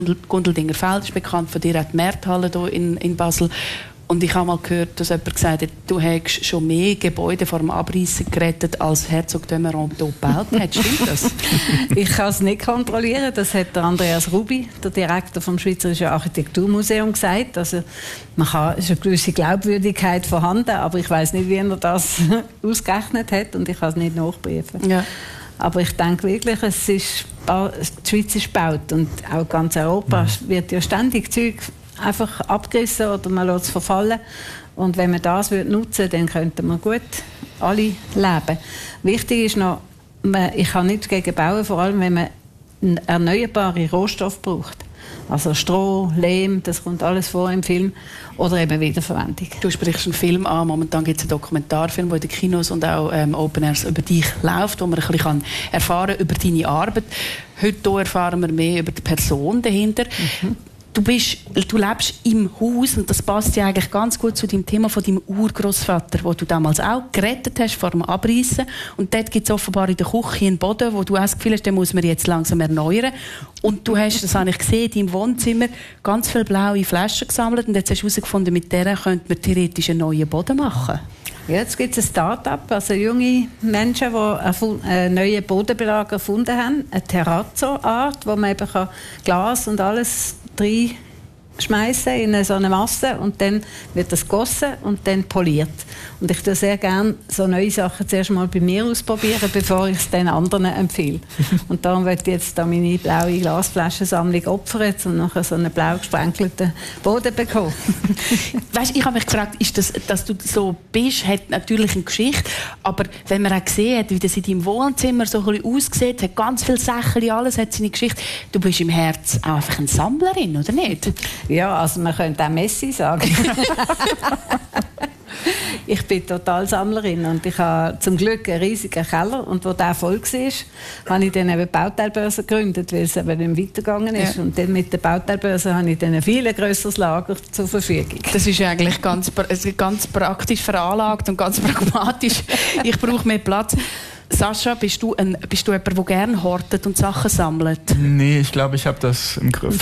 Gundeldinger Feld ist bekannt, von dir auch die Märthalle hier in Basel. Und ich habe mal gehört, dass jemand gesagt hat, du hättest schon mehr Gebäude vor dem Abreißen gerettet, als Herzog de Meuron hier gebaut hat. Stimmt das? Ich kann es nicht kontrollieren. Das hat der Andreas Rubi, der Direktor vom Schweizerischen Architekturmuseum, gesagt. Also es ist eine gewisse Glaubwürdigkeit vorhanden, aber ich weiß nicht, wie er das ausgerechnet hat und ich kann es nicht nachprüfen. Ja. Aber ich denke wirklich, die Schweiz ist gebaut und auch ganz Europa wird ja ständig Zeug einfach abgerissen oder man lässt es verfallen. Und wenn man das nutzen würde, dann könnten wir gut alle leben. Wichtig ist noch, ich kann nichts gegen bauen, vor allem wenn man erneuerbare Rohstoffe braucht. Also Stroh, Lehm, das kommt alles vor im Film. Oder eben Wiederverwendung. Du sprichst einen Film an. Momentan gibt es einen Dokumentarfilm, der in den Kinos und auch Open Airs über dich läuft, wo man ein bisschen erfahren kann über deine Arbeit. Heute erfahren wir mehr über die Person dahinter. Du lebst im Haus und das passt ja eigentlich ganz gut zu dem Thema von deinem Urgroßvater, wo du damals auch gerettet hast vor dem Abreißen. Und dort gibt es offenbar in der Küche einen Boden, wo du auch das Gefühl hast, den muss man jetzt langsam erneuern. Und du hast, das habe ich gesehen, in deinem Wohnzimmer ganz viele blaue Flaschen gesammelt und jetzt hast du herausgefunden, mit denen könnte man theoretisch einen neuen Boden machen. Ja, jetzt gibt es ein Start-up, also junge Menschen, die einen neuen Bodenbelag erfunden haben, eine Terrazzo-Art, wo man eben Glas und alles reinschmeißen in so eine Masse und dann wird das gegossen und dann poliert. Und ich tue sehr gerne so neue Sachen zuerst mal bei mir ausprobieren, bevor ich es den anderen empfehle. Und darum möchte ich jetzt da meine blaue Glasflaschensammlung opfern und nachher so einen blau gesprenkelten Boden bekommen. Weißt, ich habe mich gefragt, ist das, dass du so bist, hat natürlich eine Geschichte, aber wenn man auch gesehen hat, wie das in deinem Wohnzimmer so ein bisschen aussieht, hat ganz viele Sachen, alles hat seine Geschichte. Du bist im Herz auch einfach eine Sammlerin, oder nicht? Ja, also man könnte auch Messi sagen. Ich bin total Sammlerin und ich habe zum Glück einen riesigen Keller und wo der voll war, habe ich dann eben Bauteilbörse gegründet, weil es eben nicht weitergegangen ist. Ja. Und dann mit der Bauteilbörse habe ich dann ein viel grösseres Lager zur Verfügung. Das ist eigentlich ganz praktisch veranlagt und ganz pragmatisch. Ich brauche mehr Platz. Sascha, bist du jemand, der gerne hortet und Sachen sammelt? Nee, ich glaube, ich habe das im Griff.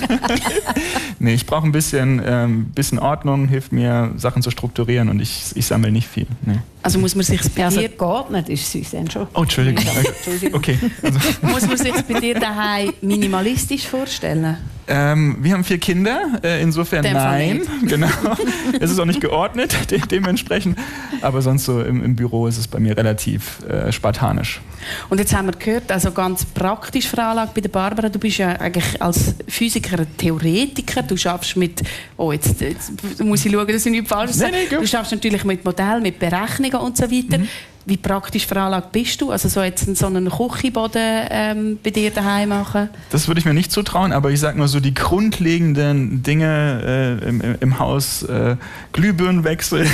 Nee, ich brauche ein bisschen Ordnung, hilft mir, Sachen zu strukturieren und ich sammle nicht viel. Nee. Also muss man sich bei dir... geordnet ist es dann schon. Oh, Entschuldigung. Okay. Also. Muss man sich bei dir daheim minimalistisch vorstellen? Wir haben 4 Kinder, insofern nein. Genau. Es ist auch nicht geordnet, dementsprechend. Aber sonst so im Büro ist es bei mir relativ spartanisch. Und jetzt haben wir gehört, also ganz praktisch veranlagt bei der Barbara. Du bist ja eigentlich als Physiker ein Theoretiker. Du schaffst mit... Oh, jetzt muss ich schauen, dass ich nicht falsch sage. Nee, du schaffst natürlich mit Modellen, mit Berechnungen und so weiter. Wie praktisch veranlagt bist du? Also so jetzt so einen Küchenboden bei dir daheim machen? Das würde ich mir nicht zutrauen, aber ich sage nur so die grundlegenden Dinge im Haus, Glühbirnen wechseln,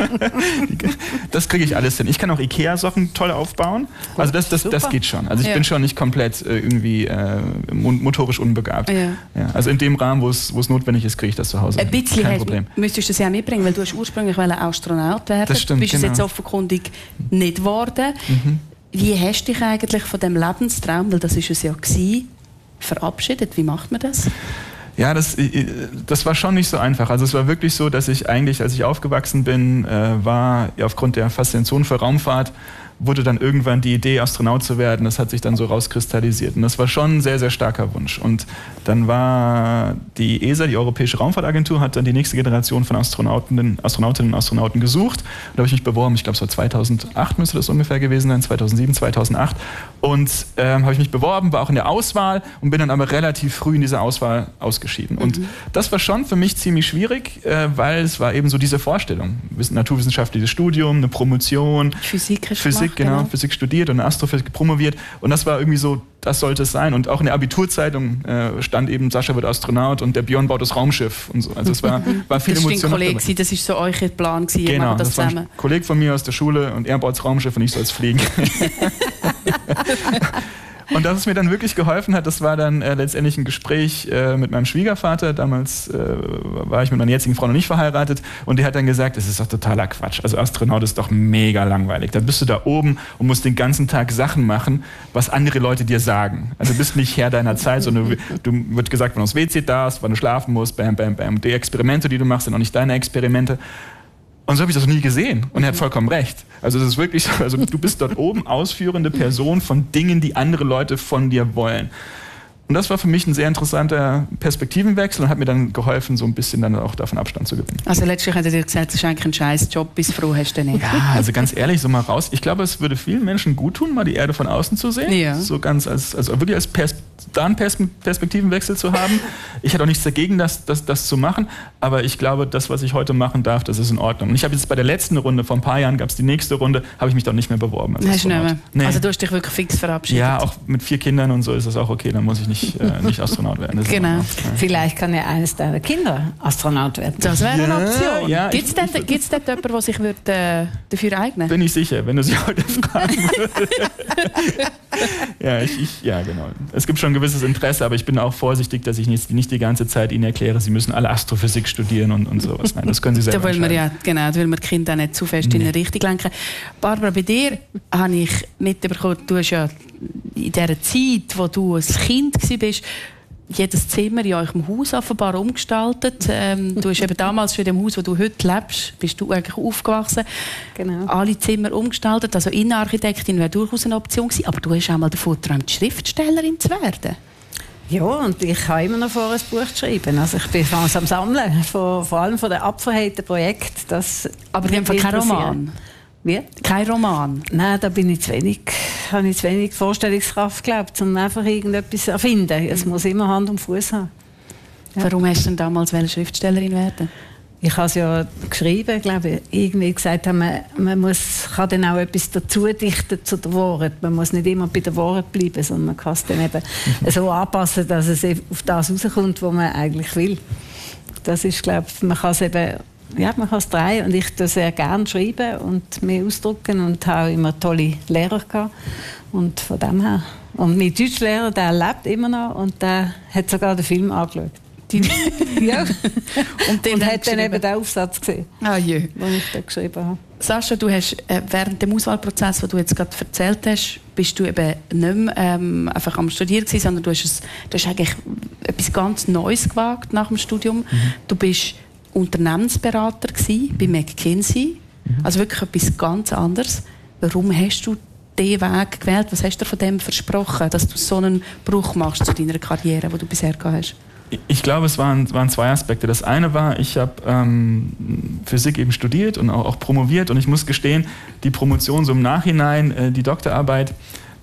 das kriege ich alles hin. Ich kann auch Ikea-Sachen toll aufbauen, also das geht schon. Also ich bin schon nicht komplett irgendwie motorisch unbegabt. Ja. Ja, also in dem Rahmen, wo es notwendig ist, kriege ich das zu Hause. Ein bisschen müsstest du das ja mitbringen, weil du hast ursprünglich Astronaut werden. Das stimmt, bist es jetzt offenkundig nicht geworden. Wie hast du dich eigentlich von dem Lebenstraum, weil das ist es ja gewesen, verabschiedet? Wie macht man das? Ja, das war schon nicht so einfach. Also es war wirklich so, dass ich eigentlich, als ich aufgewachsen bin, war ja aufgrund der Faszination für Raumfahrt, wurde dann irgendwann die Idee, Astronaut zu werden. Das hat sich dann so rauskristallisiert. Und das war schon ein sehr, sehr starker Wunsch. Und dann war die ESA, die Europäische Raumfahrtagentur, hat dann die nächste Generation von Astronautinnen und Astronauten gesucht. Da habe ich mich beworben, ich glaube es war 2008 müsste das ungefähr gewesen sein, 2007, 2008. Und habe ich mich beworben, war auch in der Auswahl und bin dann aber relativ früh in dieser Auswahl ausgeschieden. Und das war schon für mich ziemlich schwierig, weil es war eben so diese Vorstellung. Naturwissenschaftliches Studium, eine Promotion. Physik, genau. Physik studiert und Astrophysik promoviert. Und das war irgendwie so, das sollte es sein. Und auch in der Abiturzeitung stand eben, Sascha wird Astronaut und der Björn baut das Raumschiff. Und so. Also es war viel Emotion. Das war ein Kollege, das war so euer Plan. Genau, das war ein Kollege von mir aus der Schule und er baut das Raumschiff und ich soll es fliegen. Und dass es mir dann wirklich geholfen hat, das war dann letztendlich ein Gespräch mit meinem Schwiegervater. Damals war ich mit meiner jetzigen Frau noch nicht verheiratet. Und der hat dann gesagt, es ist doch totaler Quatsch. Also Astronaut ist doch mega langweilig. Da bist du da oben und musst den ganzen Tag Sachen machen, was andere Leute dir sagen. Also du bist nicht Herr deiner Zeit, sondern du wird gesagt, wann du aufs WC darfst, wann du schlafen musst, bam, bam, bam. Die Experimente, die du machst, sind auch nicht deine Experimente. Und so habe ich das noch nie gesehen. Und er hat vollkommen recht. Also es ist wirklich so, also du bist dort oben ausführende Person von Dingen, die andere Leute von dir wollen. Und das war für mich ein sehr interessanter Perspektivenwechsel und hat mir dann geholfen, so ein bisschen dann auch davon Abstand zu gewinnen. Also letztlich hat er dir gesagt, es ist eigentlich ein scheiß Job, bis froh hast du nicht. Ja, also ganz ehrlich, so mal raus. Ich glaube, es würde vielen Menschen gut tun, mal die Erde von außen zu sehen. Ja. So ganz wirklich als Perspektivenwechsel zu haben. Ich hätte auch nichts dagegen, das zu machen. Aber ich glaube, das, was ich heute machen darf, das ist in Ordnung. Und ich habe jetzt bei der letzten Runde, vor ein paar Jahren gab es die nächste Runde, habe ich mich doch nicht mehr beworben. Hast du nicht mehr? Nee. Also du hast dich wirklich fix verabschiedet? Ja, auch mit 4 Kindern und so ist das auch okay. Dann muss ich nicht Astronaut werden. Genau. Vielleicht kann ja eines deiner Kinder Astronaut werden. Das wäre eine Option. Ja, Gibt es dort jemanden, der sich dafür eignen würde? Bin ich sicher, wenn du sie heute fragen würdest. Ja, genau. Es gibt schon ein gewisses Interesse, aber ich bin auch vorsichtig, dass ich nicht die ganze Zeit ihnen erkläre, sie müssen alle Astrophysik studieren und sowas. Nein, das können sie selber entscheiden. Da will man die Kinder nicht zu fest in eine Richtung lenken. Barbara, bei dir habe ich mitbekommen, du hast ja in dieser Zeit, wo du ein Kind warst, jedes Zimmer in eurem Haus offenbar umgestaltet. Du hast eben damals schon in dem Haus, wo du heute lebst, bist du eigentlich aufgewachsen. Genau. Alle Zimmer umgestaltet. Also Innenarchitektin wäre durchaus eine Option gewesen. Aber du hast auch mal davon geträumt, Schriftstellerin zu werden. Ja, und ich habe immer noch vor, ein Buch zu schreiben. Also ich bin am Sammeln, vor allem von den abverheilten Projekten. Aber in dem Fall kein Roman? Wie? Kein Roman? Nein, da habe ich zu wenig Vorstellungskraft, glaube ich, um einfach irgendetwas zu erfinden. Es muss immer Hand und Fuß haben. Ja. Warum hast du denn damals Schriftstellerin werden? Ich habe es ja geschrieben, glaube ich, irgendwie gesagt, man kann dann auch etwas dazu dichten zu der Wahrheit. Man muss nicht immer bei der Wahrheit bleiben, sondern man kann es dann eben so anpassen, dass es auf das rauskommt, was man eigentlich will. Das ist, glaube ich, man kann es eben, ja, man kann es drehen, und ich tue sehr gerne schreiben und mich ausdrücken und habe immer tolle Lehrer gehabt. Und von dem her. Und mein Deutschlehrer, der lebt immer noch und der hat sogar den Film angeschaut. Ja. Und hat dann eben den Aufsatz gesehen, den ich da geschrieben habe. Sascha, du hast während dem Auswahlprozess, den du jetzt gerade erzählt hast, bist du eben nicht mehr einfach am Studieren gewesen, sondern du hast eigentlich etwas ganz Neues gewagt nach dem Studium. Mhm. Du bist Unternehmensberater gewesen bei McKinsey, also wirklich etwas ganz anderes. Warum hast du diesen Weg gewählt? Was hast du von dem versprochen, dass du so einen Bruch machst zu deiner Karriere, die du bisher gehabt hast? Ich glaube, es waren 2 Aspekte. Das eine war, ich habe Physik eben studiert und auch promoviert, und ich muss gestehen, die Promotion so im Nachhinein, die Doktorarbeit,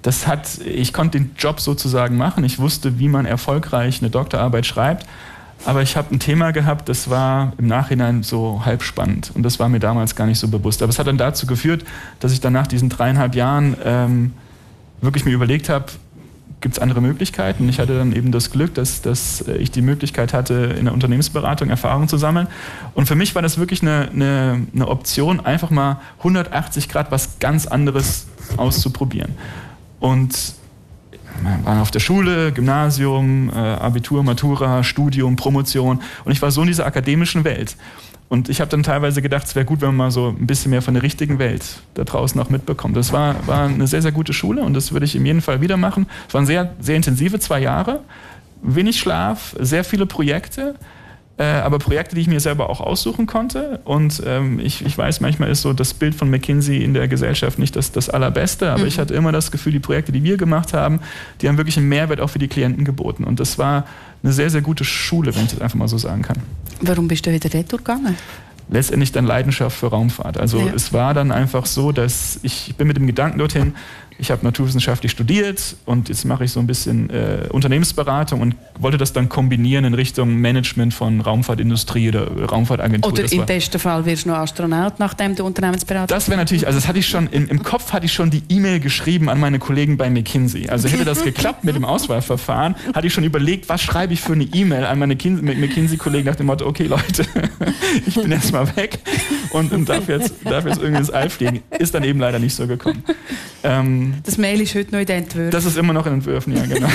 ich konnte den Job sozusagen machen. Ich wusste, wie man erfolgreich eine Doktorarbeit schreibt, aber ich habe ein Thema gehabt, das war im Nachhinein so halb spannend, und das war mir damals gar nicht so bewusst. Aber es hat dann dazu geführt, dass ich dann nach diesen 3,5 Jahren wirklich mir überlegt habe, gibt es andere Möglichkeiten? Ich hatte dann eben das Glück, dass ich die Möglichkeit hatte, in der Unternehmensberatung Erfahrung zu sammeln. Und für mich war das wirklich eine Option, einfach mal 180 Grad was ganz anderes auszuprobieren. Und wir waren auf der Schule, Gymnasium, Abitur, Matura, Studium, Promotion. Und ich war so in dieser akademischen Welt. Und ich habe dann teilweise gedacht, es wäre gut, wenn man mal so ein bisschen mehr von der richtigen Welt da draußen auch mitbekommt. Das war eine sehr, sehr gute Schule, und das würde ich in jedem Fall wieder machen. Es waren sehr, sehr intensive 2 Jahre, wenig Schlaf, sehr viele Projekte, aber Projekte, die ich mir selber auch aussuchen konnte. Und ich weiß, manchmal ist so das Bild von McKinsey in der Gesellschaft nicht das allerbeste, aber ich hatte immer das Gefühl, die Projekte, die wir gemacht haben, die haben wirklich einen Mehrwert auch für die Klienten geboten. Und das war eine sehr, sehr gute Schule, wenn ich das einfach mal so sagen kann. Warum bist du wieder dort gegangen? Letztendlich dann Leidenschaft für Raumfahrt. Also es war dann einfach so, dass ich bin mit dem Gedanken dorthin, ich habe naturwissenschaftlich studiert und jetzt mache ich so ein bisschen Unternehmensberatung und wollte das dann kombinieren in Richtung Management von Raumfahrtindustrie oder Raumfahrtagentur. Oder im besten Fall wirst du noch Astronaut, nachdem du Unternehmensberater bist. Das wäre natürlich, also das hatte ich schon, im Kopf hatte ich schon die E-Mail geschrieben an meine Kollegen bei McKinsey. Also hätte das geklappt mit dem Auswahlverfahren, hatte ich schon überlegt, was schreibe ich für eine E-Mail an meine McKinsey-Kollegen nach dem Motto, okay Leute, ich bin erstmal weg. und darf jetzt irgendwie ins All fliegen. Ist dann eben leider nicht so gekommen. Das Mail ist heute noch in den Entwürfen. Das ist immer noch in Entwürfen, ja, genau.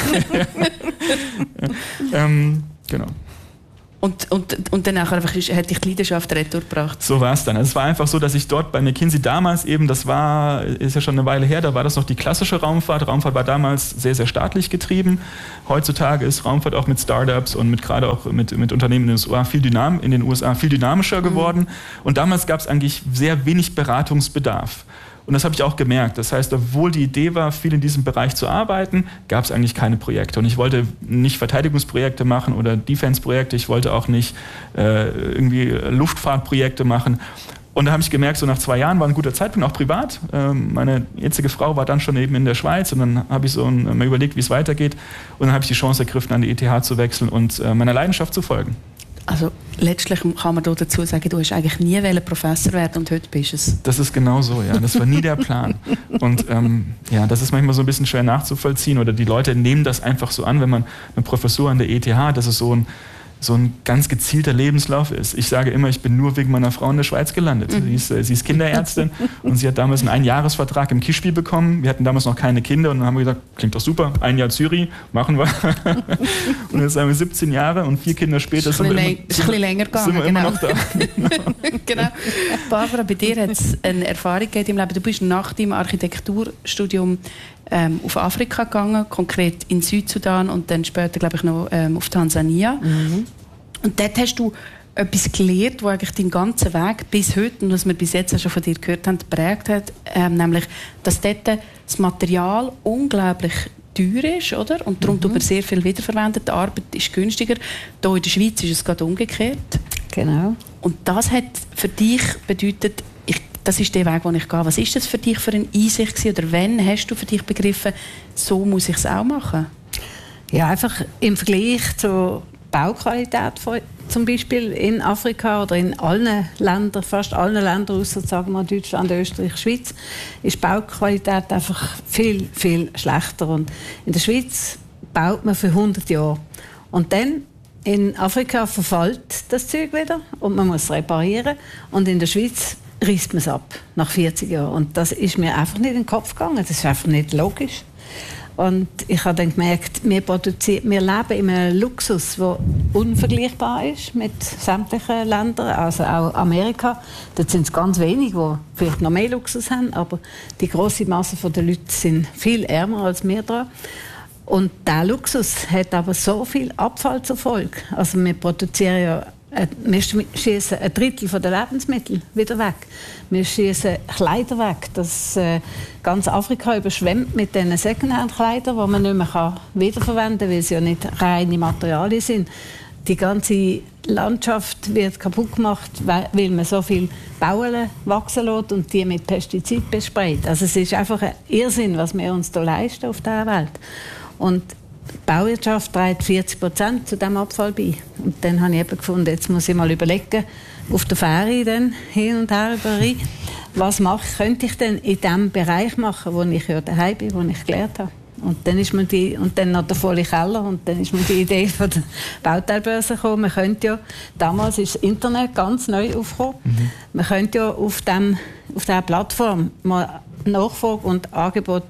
Genau. Und dann hat dich die Leidenschaft retour gebracht. So war es dann. Es war einfach so, dass ich dort bei McKinsey damals eben, ist ja schon eine Weile her, da war das noch die klassische Raumfahrt. Raumfahrt war damals sehr, sehr staatlich getrieben. Heutzutage ist Raumfahrt auch mit Startups und gerade auch mit Unternehmen in den USA viel dynamischer geworden. Und damals gab es eigentlich sehr wenig Beratungsbedarf. Und das habe ich auch gemerkt. Das heißt, obwohl die Idee war, viel in diesem Bereich zu arbeiten, gab es eigentlich keine Projekte. Und ich wollte nicht Verteidigungsprojekte machen oder Defense-Projekte. Ich wollte auch nicht irgendwie Luftfahrtprojekte machen. Und da habe ich gemerkt, so nach 2 Jahren war ein guter Zeitpunkt, auch privat. Meine jetzige Frau war dann schon eben in der Schweiz und dann habe ich mal überlegt, wie es weitergeht. Und dann habe ich die Chance ergriffen, an die ETH zu wechseln und meiner Leidenschaft zu folgen. Also letztlich kann man dazu sagen, du hast eigentlich nie Professor werden und heute bist es. Das ist genau so, ja. Das war nie der Plan. Und ja, das ist manchmal so ein bisschen schwer nachzuvollziehen oder die Leute nehmen das einfach so an, wenn man eine Professur an der ETH, das ist so ein ganz gezielter Lebenslauf ist. Ich sage immer, ich bin nur wegen meiner Frau in der Schweiz gelandet. Sie ist Kinderärztin und sie hat damals einen Einjahresvertrag im Kischbi bekommen. Wir hatten damals noch keine Kinder und dann haben wir gesagt, klingt doch super, 1 Jahr Zürich, machen wir. Und jetzt sind wir 17 Jahre und 4 Kinder später sind wir immer noch da. Genau. Barbara, bei dir hat es eine Erfahrung gegeben im Leben. Du bist nach deinem Architekturstudium auf Afrika gegangen, konkret in Südsudan und dann später, glaube ich, noch auf Tansania. Mhm. Und dort hast du etwas gelernt, was eigentlich deinen ganzen Weg bis heute, und was wir bis jetzt auch schon von dir gehört haben, geprägt hat, nämlich, dass dort das Material unglaublich teuer ist, oder? Und darum tut man sehr viel wiederverwendet. Die Arbeit ist günstiger. Hier in der Schweiz ist es gerade umgekehrt. Genau. Und das hat für dich bedeutet, das ist der Weg, den ich gehe. Was ist das für dich für eine Einsicht gewesen? Oder wann hast du für dich begriffen, so muss ich es auch machen? Ja, einfach im Vergleich zur Bauqualität zum Beispiel in Afrika oder in allen Ländern, fast allen Ländern, außer sagen wir Deutschland, Österreich, Schweiz, ist Bauqualität einfach viel, viel schlechter. Und in der Schweiz baut man für 100 Jahre. Und dann in Afrika verfällt das Zeug wieder und man muss reparieren. Und in der Schweiz reißt man es ab, nach 40 Jahren. Und das ist mir einfach nicht in den Kopf gegangen. Das ist einfach nicht logisch. Und ich habe dann gemerkt, wir leben in einem Luxus, der unvergleichbar ist mit sämtlichen Ländern, also auch Amerika. Dort sind es ganz wenige, die vielleicht noch mehr Luxus haben, aber die grosse Masse der Leute sind viel ärmer als wir da. Und dieser Luxus hat aber so viel Abfall zur Folge. Also wir produzieren ja wir schießen 1/3 der Lebensmittel wieder weg. Wir schießen Kleider weg. Das ganz Afrika überschwemmt mit diesen Secondhand-Kleidern, die man nicht mehr wiederverwenden kann, weil sie ja nicht reine Materialien sind. Die ganze Landschaft wird kaputt gemacht, weil man so viel Bauen wachsen lässt und die mit Pestizid besprayt. Also es ist einfach ein Irrsinn, was wir uns hier leisten auf dieser Welt. Und die Bauwirtschaft trägt 40% zu diesem Abfall bei. Und dann habe ich eben gefunden, jetzt muss ich mal überlegen, auf der Fähre dann hin und her überall, was könnte ich denn in dem Bereich machen, wo ich ja daheim bin, wo ich gelernt habe. Und dann ist mir und dann noch der volle Keller und dann ist mir die Idee von der Bauteilbörse gekommen. Man könnte ja, damals ist das Internet ganz neu aufgekommen, man könnte ja auf dieser Plattform mal Nachfrage und Angebot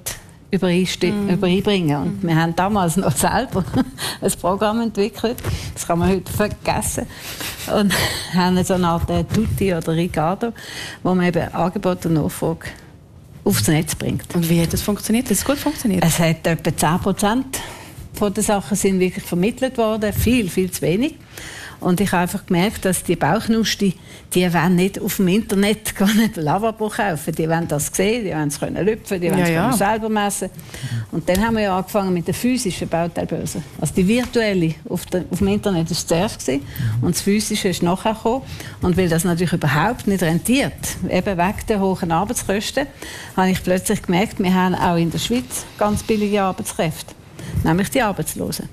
übereinbringen. Und wir haben damals noch selber ein Programm entwickelt, das kann man heute vergessen, und haben so eine Art Tutti oder Ricardo, wo man eben Angebot und Nachfrage aufs Netz bringt. Und wie hat das funktioniert? Hat es gut funktioniert? Es hat etwa 10% von den Sachen sind wirklich vermittelt worden, viel, viel zu wenig. Und ich habe einfach gemerkt, dass die Bauchnusti, die wollen nicht auf dem Internet gar nicht Lavabo kaufen. Die wollen das sehen, die wollen es lüpfen, die wollen es selber messen. Und dann haben wir ja angefangen mit der physischen Bauteilbörse. Also die virtuelle auf dem Internet war zuerst und das physische ist nachher gekommen. Und weil das natürlich überhaupt nicht rentiert, eben wegen der hohen Arbeitskosten, habe ich plötzlich gemerkt, wir haben auch in der Schweiz ganz billige Arbeitskräfte. Nämlich die Arbeitslosen.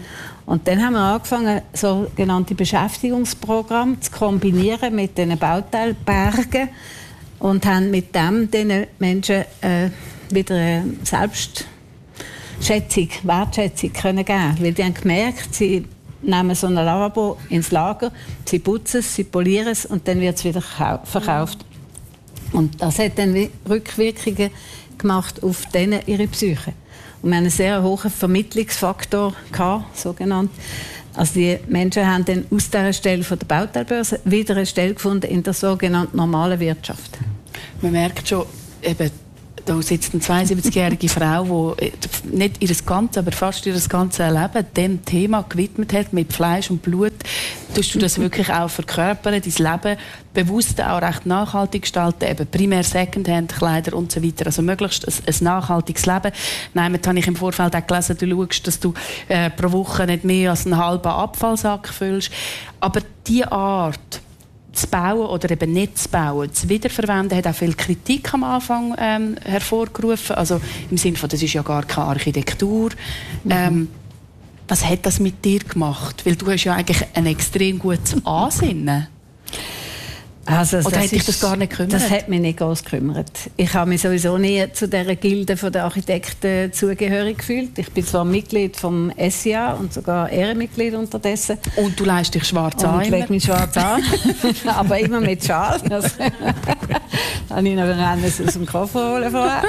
Und dann haben wir angefangen, sogenannte Beschäftigungsprogramme zu kombinieren mit diesen Bauteilbergen und haben mit dem diesen Menschen wieder eine Wertschätzung können geben. Weil die haben gemerkt, sie nehmen so ein Lavabo ins Lager, sie putzen es, sie polieren es und dann wird es wieder verkauft. Und das hat dann Rückwirkungen gemacht auf denen ihre Psyche. Und wir hatten einen sehr hohen Vermittlungsfaktor gehabt, sogenannt. Also die Menschen haben dann aus dieser Stelle von der Bauteilbörse wieder eine Stelle gefunden in der sogenannten normalen Wirtschaft. Man merkt schon, eben, da sitzt eine 72-jährige Frau, die nicht ihr ganzes, aber fast ihr ganzes Leben dem Thema gewidmet hat, mit Fleisch und Blut. Tust du das wirklich auch verkörpern, dein Leben bewusst auch recht nachhaltig gestalten, eben primär Secondhand-Kleider und so weiter, also möglichst ein nachhaltiges Leben. Nein, jetzt habe ich im Vorfeld auch gelesen, du schaust, dass du pro Woche nicht mehr als einen halben Abfallsack füllst. Aber diese Art zu bauen oder eben nicht zu bauen, zu wiederverwenden, hat auch viel Kritik am Anfang hervorgerufen. Also im Sinne von, das ist ja gar keine Architektur. Was hat das mit dir gemacht? Weil du hast ja eigentlich ein extrem gutes Ansinnen. Also, oder hätte dich das gar nicht gekümmert? Das hat mich nicht groß gekümmert. Ich habe mich sowieso nie zu dieser Gilde der Architekten zugehörig gefühlt. Ich bin zwar Mitglied vom SIA und sogar Ehrenmitglied unterdessen. Und du leist dich schwarz an? Und ich lege mich schwarz an, aber immer mit Schal. Das habe ich noch aus dem Koffer holen vorher.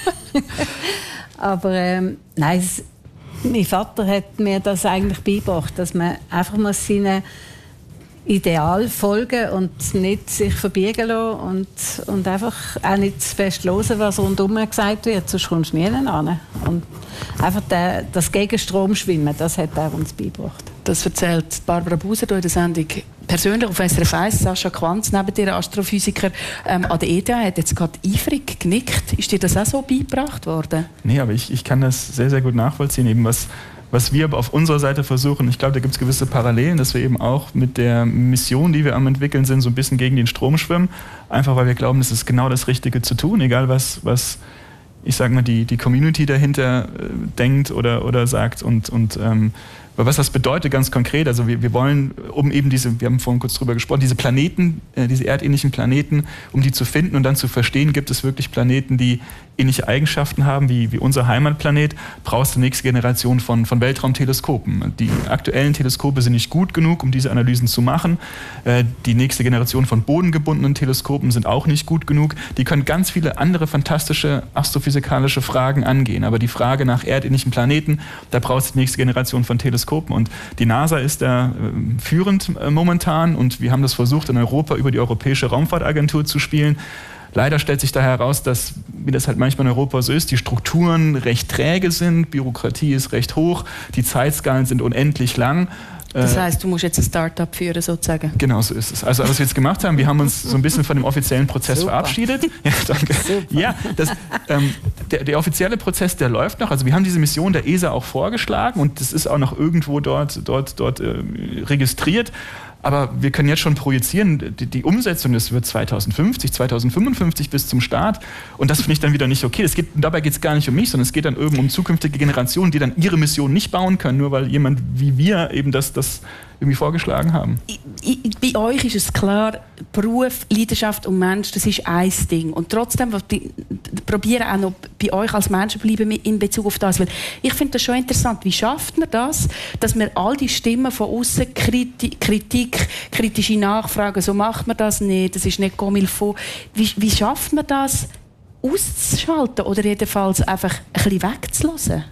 Aber nein, mein Vater hat mir das eigentlich beigebracht, dass man einfach muss seinen Ideal folgen und nicht sich verbiegen lassen und einfach auch nicht zu fest hören, was rundherum gesagt wird, sonst kommst du nie an. Und einfach das Gegenstrom schwimmen, das hat er uns beigebracht. Das erzählt Barbara Buser in der Sendung persönlich auf SRF 1. Sascha Quanz, neben dir Astrophysiker an der ETH, hat jetzt gerade eifrig genickt. Ist dir das auch so beigebracht worden? Nee, aber ich kann das sehr, sehr gut nachvollziehen, eben was wir aber auf unserer Seite versuchen. Ich glaube, da gibt es gewisse Parallelen, dass wir eben auch mit der Mission, die wir am entwickeln sind, so ein bisschen gegen den Strom schwimmen. Einfach weil wir glauben, das ist genau das Richtige zu tun, egal was ich sag mal, die Community dahinter denkt oder sagt und was das bedeutet ganz konkret. Also wir wollen, um eben wir haben vorhin kurz drüber gesprochen, diese Planeten, diese erdähnlichen Planeten, um die zu finden und dann zu verstehen, gibt es wirklich Planeten, die ähnliche Eigenschaften haben wie unser Heimatplanet, brauchst du die nächste Generation von Weltraumteleskopen. Die aktuellen Teleskope sind nicht gut genug, um diese Analysen zu machen. Die nächste Generation von bodengebundenen Teleskopen sind auch nicht gut genug. Die können ganz viele andere fantastische astrophysikalische Fragen angehen. Aber die Frage nach erdähnlichen Planeten, da brauchst du die nächste Generation von Teleskopen. Und die NASA ist da führend momentan und wir haben das versucht, in Europa über die Europäische Raumfahrtagentur zu spielen. Leider stellt sich da heraus, dass, wie das halt manchmal in Europa so ist, die Strukturen recht träge sind, Bürokratie ist recht hoch, die Zeitskalen sind unendlich lang. Das heißt, du musst jetzt ein Start-up führen, sozusagen? Genau, so ist es. Also was wir jetzt gemacht haben, wir haben uns so ein bisschen von dem offiziellen Prozess verabschiedet. Ja, danke. Ja, der offizielle Prozess, der läuft noch. Also wir haben diese Mission der ESA auch vorgeschlagen und das ist auch noch irgendwo dort registriert. Aber wir können jetzt schon projizieren, die Umsetzung, das wird 2050, 2055 bis zum Start. Und das finde ich dann wieder nicht okay. Dabei geht es gar nicht um mich, sondern es geht dann irgendwie um zukünftige Generationen, die dann ihre Mission nicht bauen können, nur weil jemand wie wir eben das irgendwie vorgeschlagen haben. Bei euch ist es klar, Beruf, Leidenschaft und Mensch, das ist ein Ding. Und trotzdem probieren auch noch bei euch als Menschen bleiben in Bezug auf das. Weil ich finde das schon interessant. Wie schafft man das, dass man all die Stimmen von außen, Kritik, kritische Nachfragen, so macht man das nicht, das ist nicht comme il faut. Wie schafft man das auszuschalten oder jedenfalls einfach ein bisschen wegzulassen?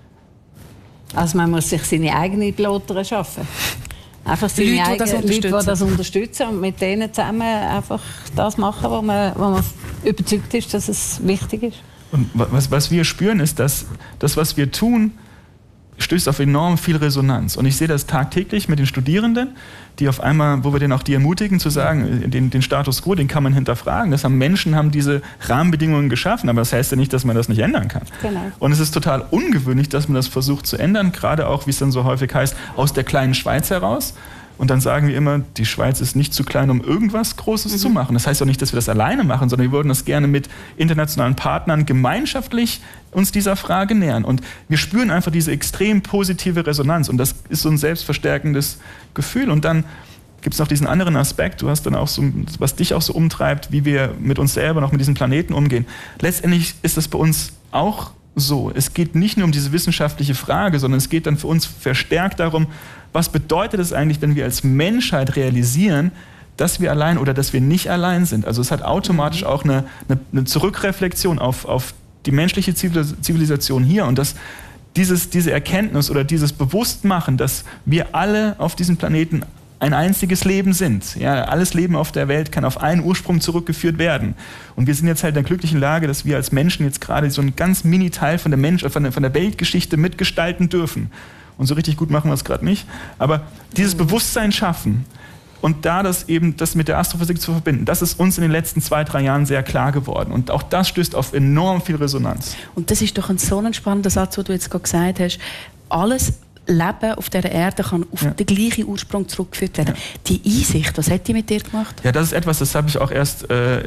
Also man muss sich seine eigenen Piloten schaffen. Einfach seine eigenen Leute, die das unterstützen und mit denen zusammen einfach das machen, wo man überzeugt ist, dass es wichtig ist. Und was wir spüren, ist, dass das, was wir tun, stößt auf enorm viel Resonanz. Und ich sehe das tagtäglich mit den Studierenden, die auf einmal, wo wir denen auch die ermutigen, zu sagen, den Status quo, den kann man hinterfragen. Menschen haben diese Rahmenbedingungen geschaffen, aber das heißt ja nicht, dass man das nicht ändern kann. Genau. Und es ist total ungewöhnlich, dass man das versucht zu ändern, gerade auch, wie es dann so häufig heißt, aus der kleinen Schweiz heraus. Und dann sagen wir immer, die Schweiz ist nicht zu klein, um irgendwas Großes zu machen. Das heißt auch nicht, dass wir das alleine machen, sondern wir würden das gerne mit internationalen Partnern gemeinschaftlich uns dieser Frage nähern. Und wir spüren einfach diese extrem positive Resonanz. Und das ist so ein selbstverstärkendes Gefühl. Und dann gibt es noch diesen anderen Aspekt, du hast dann auch so, was dich auch so umtreibt, wie wir mit uns selber noch mit diesem Planeten umgehen. Letztendlich ist das bei uns auch so. Es geht nicht nur um diese wissenschaftliche Frage, sondern es geht dann für uns verstärkt darum, was bedeutet es eigentlich, wenn wir als Menschheit realisieren, dass wir allein oder dass wir nicht allein sind. Also es hat automatisch auch eine Zurückreflexion auf die menschliche Zivilisation hier und dass diese Erkenntnis oder dieses Bewusstmachen, dass wir alle auf diesem Planeten ein einziges Leben sind. Ja, alles Leben auf der Welt kann auf einen Ursprung zurückgeführt werden. Und wir sind jetzt halt in der glücklichen Lage, dass wir als Menschen jetzt gerade so einen ganz Mini-Teil von der Weltgeschichte mitgestalten dürfen. Und so richtig gut machen wir es gerade nicht. Aber dieses Bewusstsein schaffen und das mit der Astrophysik zu verbinden, das ist uns in den letzten 2-3 Jahren sehr klar geworden. Und auch das stößt auf enorm viel Resonanz. Und das ist doch so ein spannender Satz, den du jetzt gerade gesagt hast. Alles Leben auf dieser Erde kann auf den gleichen Ursprung zurückgeführt werden. Ja. Die Einsicht, was hat die mit dir gemacht? Ja, das ist etwas, das habe ich auch erst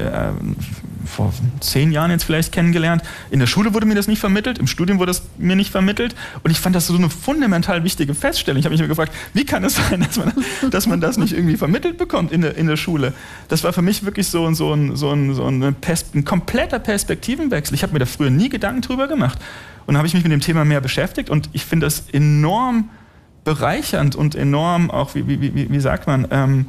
vor 10 Jahren jetzt vielleicht kennengelernt. In der Schule wurde mir das nicht vermittelt, im Studium wurde das mir nicht vermittelt und ich fand das so eine fundamental wichtige Feststellung. Ich habe mich immer gefragt, wie kann es sein, dass man das nicht irgendwie vermittelt bekommt in der Schule? Das war für mich wirklich so ein kompletter Perspektivenwechsel. Ich habe mir da früher nie Gedanken drüber gemacht. Und dann habe ich mich mit dem Thema mehr beschäftigt und ich finde das enorm bereichernd und enorm auch, wie sagt man,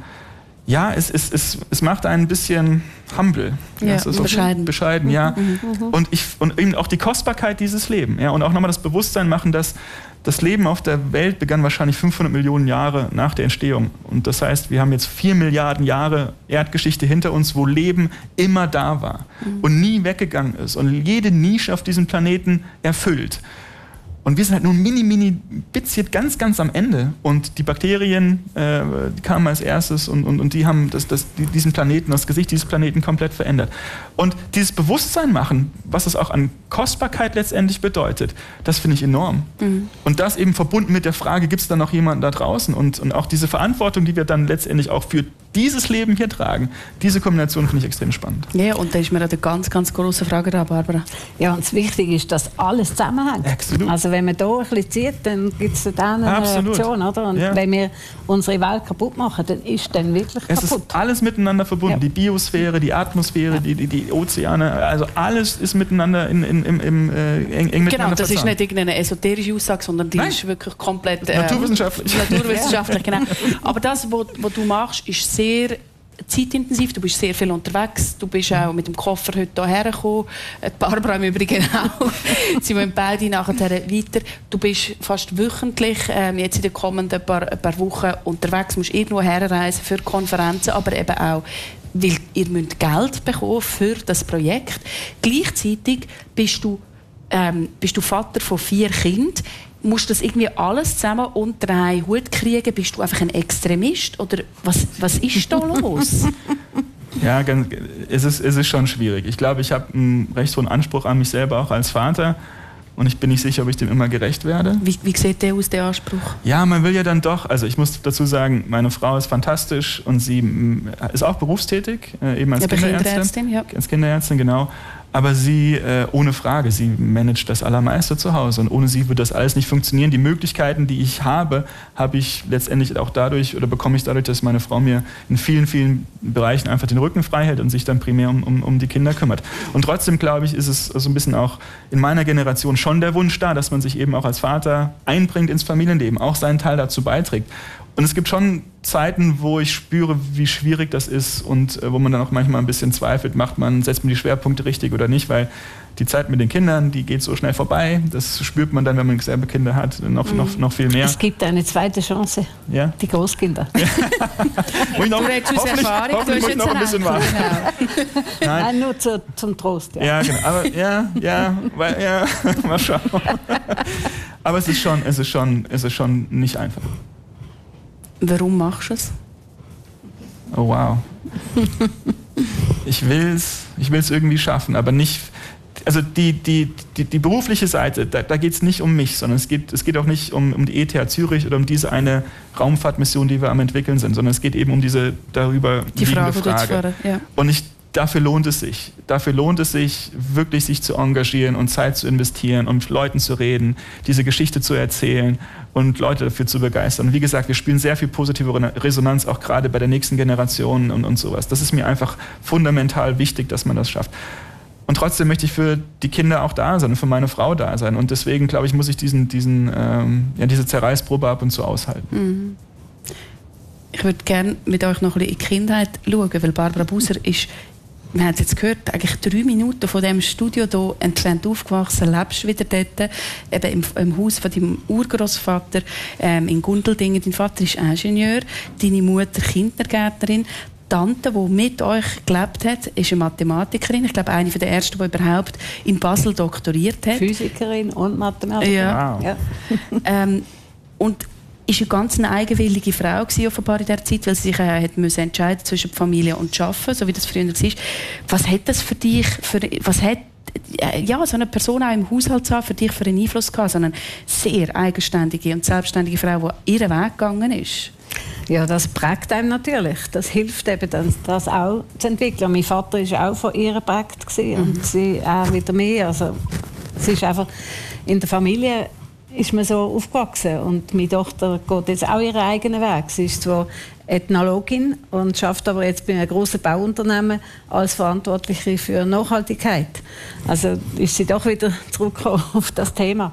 es macht einen ein bisschen humble. Ja, bescheiden. Ja. Und eben auch die Kostbarkeit dieses Lebens. Ja, und auch nochmal das Bewusstsein machen, dass das Leben auf der Welt begann wahrscheinlich 500 Millionen Jahre nach der Entstehung. Und das heißt, wir haben jetzt 4 Milliarden Jahre Erdgeschichte hinter uns, wo Leben immer da war und nie weggegangen ist und jede Nische auf diesem Planeten erfüllt. Und wir sind halt nur ein Bitzchen ganz am Ende. Und die Bakterien die kamen als erstes und die haben diesen Planeten, das Gesicht dieses Planeten komplett verändert. Und dieses Bewusstsein machen, was es auch an Kostbarkeit letztendlich bedeutet, das finde ich enorm. Und das eben verbunden mit der Frage, gibt es da noch jemanden da draußen? Und auch diese Verantwortung, die wir dann letztendlich auch für dieses Leben hier tragen, diese Kombination finde ich extrem spannend. Ja, und da ist mir eine ganz grosse Frage da, Barbara. Ja, und das Wichtige ist, dass alles zusammenhängt. Absolut. Also wenn man hier ein bisschen zieht, dann gibt es da eine Reaktion, oder? Und wenn wir unsere Welt kaputt machen, dann ist dann wirklich kaputt. Es ist alles miteinander verbunden. Ja. Die Biosphäre, die Atmosphäre, die Ozeane, also alles ist miteinander eng miteinander Genau, das verzahnt. Ist nicht irgendeine esoterische Aussage, sondern die ist wirklich komplett naturwissenschaftlich. Naturwissenschaftlich, genau. Aber das, was du machst, ist sehr zeitintensiv, du bist sehr viel unterwegs, du bist auch mit dem Koffer heute hierher gekommen, die Barbara im Übrigen auch, sie wollen beide nachher weiter, du bist fast wöchentlich jetzt in den kommenden paar Wochen unterwegs, musst irgendwo herreisen für Konferenzen, aber eben auch, weil ihr müsst Geld bekommen für das Projekt. Gleichzeitig bist du Vater von 4 Kindern. Musst du das irgendwie alles zusammen unter einen Hut kriegen? Bist du einfach ein Extremist? Oder was ist da los? Ja, es ist schon schwierig. Ich glaube, ich habe einen recht hohen Anspruch an mich selber, auch als Vater. Und ich bin nicht sicher, ob ich dem immer gerecht werde. Wie sieht der aus, der Anspruch? Ja, man will ja dann doch, also ich muss dazu sagen, meine Frau ist fantastisch und sie ist auch berufstätig, eben als Kinderärztin. Ja. Als Kinderärztin, genau. Aber sie, ohne Frage, sie managt das Allermeiste zu Hause. Und ohne sie wird das alles nicht funktionieren. Die Möglichkeiten, die ich habe ich letztendlich auch dadurch, oder bekomme ich dadurch, dass meine Frau mir in vielen Bereichen einfach den Rücken frei hält und sich dann primär um die Kinder kümmert. Und trotzdem, glaube ich, ist es so ein bisschen auch in meiner Generation schon der Wunsch da, dass man sich eben auch als Vater einbringt ins Familienleben, auch seinen Teil dazu beiträgt. Und es gibt schon Zeiten, wo ich spüre, wie schwierig das ist und wo man dann auch manchmal ein bisschen zweifelt, setzt man die Schwerpunkte richtig oder nicht, weil die Zeit mit den Kindern, die geht so schnell vorbei. Das spürt man dann, wenn man selber Kinder hat, noch viel mehr. Es gibt eine zweite Chance, die Großkinder. Ja. Du hättest Erfahrung, hoffentlich muss ich noch ein bisschen warten. Nein, nur zum Trost. Ja, genau. Aber mal schauen. Aber es ist schon nicht einfach. Warum machst du es? Oh wow. Ich will's irgendwie schaffen, aber nicht. Also die berufliche Seite, da geht es nicht um mich, sondern es geht auch nicht um die ETH Zürich oder um diese eine Raumfahrtmission, die wir am entwickeln sind, sondern es geht eben um diese darüber liegende Frage. Ja. Und dafür lohnt es sich. Dafür lohnt es sich, wirklich sich zu engagieren und Zeit zu investieren und mit Leuten zu reden, diese Geschichte zu erzählen und Leute dafür zu begeistern. Und wie gesagt, wir spielen sehr viel positive Resonanz, auch gerade bei der nächsten Generation und sowas. Das ist mir einfach fundamental wichtig, dass man das schafft. Und trotzdem möchte ich für die Kinder auch da sein und für meine Frau da sein. Und deswegen, glaube ich, muss ich diese Zerreißprobe ab und zu aushalten. Ich würde gerne mit euch noch ein bisschen in die Kindheit schauen, weil Barbara Buser ist, wir haben es jetzt gehört, eigentlich 3 Minuten von diesem Studio hier entfernt aufgewachsen, lebst wieder dort, eben im Haus von deinem Urgroßvater in Gundeldingen. Dein Vater ist Ingenieur, deine Mutter Kindergärtnerin. Tante, die mit euch gelebt hat, ist eine Mathematikerin. Ich glaube, eine der ersten, die überhaupt in Basel doktoriert hat. Physikerin und Mathematikerin. Ja. Wow. Ja. Und ist eine ganz eigenwillige Frau gewesen, offenbar in dieser Zeit, weil sie sich hat entscheiden zwischen Familie und Arbeiten, so wie das früher war. Was hat das für dich, was hat so eine Person auch im Haushalt zu haben, für dich für einen Einfluss gehabt? So eine sehr eigenständige und selbstständige Frau, die ihren Weg gegangen ist. Ja, das prägt einem natürlich. Das hilft eben, das auch zu entwickeln. Mein Vater war auch von ihr geprägt und sie auch wieder mehr. Also, es ist einfach, in der Familie ist man so aufgewachsen und meine Tochter geht jetzt auch ihren eigenen Weg. Sie ist zwar Ethnologin und schafft aber jetzt bei einem grossen Bauunternehmen als Verantwortliche für Nachhaltigkeit. Also ist sie doch wieder zurückgekommen auf das Thema.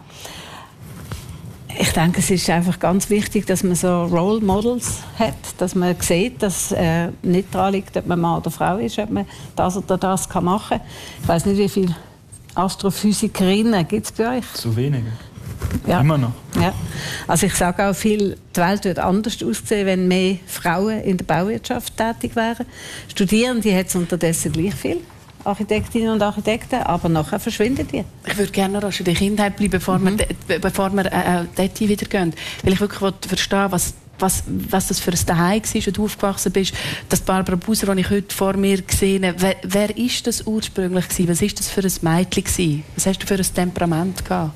Ich denke, es ist einfach ganz wichtig, dass man so Role Models hat, dass man sieht, dass nicht daran liegt, ob man Mann oder Frau ist, ob man das oder das machen kann. Ich weiß nicht, wie viele Astrophysikerinnen gibt es bei euch? Zu wenige. Ja. Immer noch. Ja. Also ich sage auch viel, die Welt wird anders aussehen, wenn mehr Frauen in der Bauwirtschaft tätig wären. Studierende hat es unterdessen gleich viel. Architektinnen und Architekten, aber nachher verschwinden die. Ich würde gerne noch in der Kindheit bleiben, bevor wir dort wieder gehen. Weil ich wirklich verstehen will, was das für ein Zuhause war, wo du aufgewachsen bist. Das Barbara Buser, die ich heute vor mir gesehen habe, wer war das ursprünglich gewesen? Was war das für ein Mädchen gewesen? Was hast du für ein Temperament gehabt?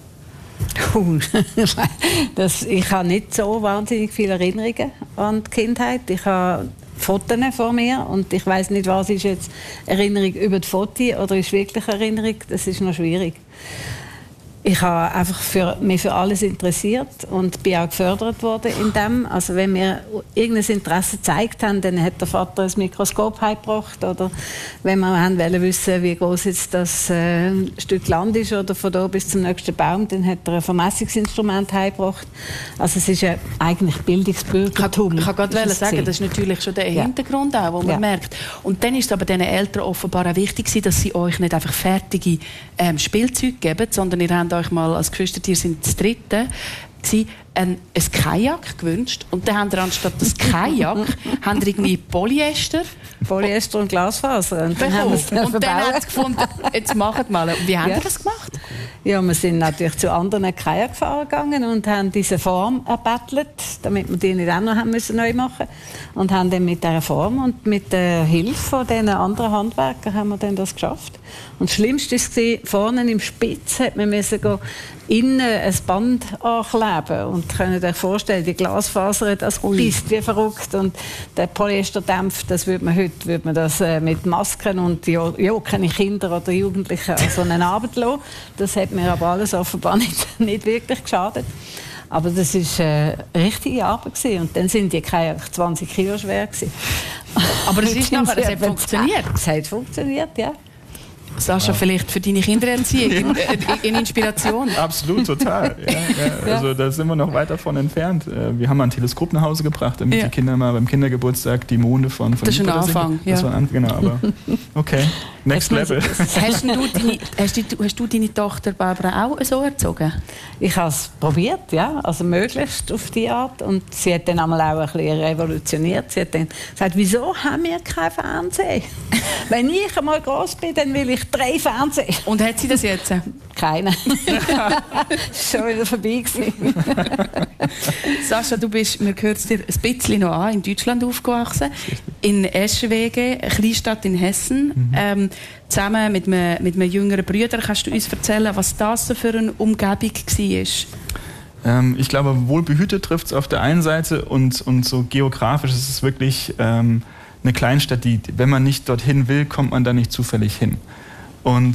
Ich habe nicht so wahnsinnig viele Erinnerungen an die Kindheit. Ich habe Fotos vor mir und ich weiß nicht, was ist jetzt Erinnerung über die Fotos oder ist wirklich Erinnerung. Das ist noch schwierig. Ich habe einfach mich für alles interessiert und bin auch gefördert worden in dem. Also wenn wir irgendein Interesse gezeigt haben, dann hat der Vater ein Mikroskop heimgebracht. Oder wenn wir wollen wissen, wie groß jetzt das Stück Land ist oder von da bis zum nächsten Baum, dann hat er ein Vermessungsinstrument heimgebracht. Also es ist ja eigentlich Bildungsbürgertum. Ich kann gerade sagen, das ist natürlich schon der Hintergrund auch, den man merkt. Und dann ist es aber den Eltern offenbar auch wichtig, dass sie euch nicht einfach fertige Spielzeuge geben, sondern ihr habt euch mal als Geschwister, ihr sind das Dritte, ein Kajak gewünscht und dann haben wir anstatt das Kajak haben wir irgendwie Polyester und Glasfaser und dann haben und dann haben sie gefunden, jetzt macht mal. Und wie haben Sie das gemacht? Ja, wir sind natürlich zu anderen Kajakfahrern gegangen und haben diese Form erbettelt, damit wir die nicht auch noch haben müssen neu machen, und haben dann mit dieser Form und mit der Hilfe von diesen anderen Handwerkern haben wir dann das geschafft. Und das Schlimmste war, vorne im Spitz hat man innen ein Band ankleben und könnt euch vorstellen, die Glasfaser, das bist wie verrückt und der Polyesterdämpf, das würde man das mit Masken und keine Kinder oder Jugendliche an so eine Arbeit lassen. Das hat mir aber alles offenbar nicht wirklich geschadet. Aber das war eine richtige Arbeit gewesen. Und dann sind die keine 20 Kilo schwer gewesen. Aber es hat funktioniert. Es hat funktioniert, ja. Sascha, vielleicht für deine Kindererziehung in Inspiration? Absolut, total. Ja. Also da sind wir noch weit davon entfernt. Wir haben mal ein Teleskop nach Hause gebracht, damit die Kinder mal beim Kindergeburtstag die Monde von das ist ein Anfang. Das war genau, aber okay, next level. Hast du deine Tochter Barbara auch so erzogen? Ich habe es probiert, ja, also möglichst auf die Art. Und sie hat dann einmal auch ein bisschen revolutioniert. Sie hat dann gesagt, wieso haben wir kein Fernsehen? Wenn ich einmal groß bin, dann will ich 3 Fernsehen. Und hat sie das jetzt? Keine. Schon wieder vorbei gewesen. Sascha, man hört es dir ein bisschen noch an, in Deutschland aufgewachsen, in Eschwege, eine Kleinstadt in Hessen. Zusammen mit einem jüngeren Bruder. Kannst du uns erzählen, was das so für eine Umgebung war? Ich glaube, wohlbehütet trifft es auf der einen Seite und so geografisch ist es wirklich eine Kleinstadt, die, wenn man nicht dorthin will, kommt man da nicht zufällig hin. Und